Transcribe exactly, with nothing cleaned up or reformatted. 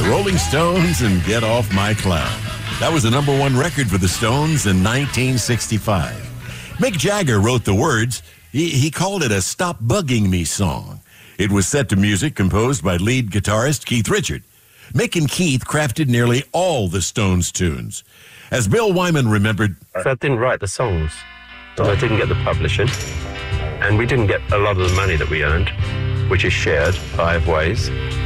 The Rolling Stones and Get Off My Cloud. That was the number one record for the Stones in nineteen sixty-five. Mick Jagger wrote the words. He, he called it a Stop Bugging Me song. It was set to music composed by lead guitarist Keith Richard. Mick and Keith crafted nearly all the Stones tunes. As Bill Wyman remembered, I didn't write the songs, so I didn't get the publishing, and we didn't get a lot of the money that we earned, which is shared five ways.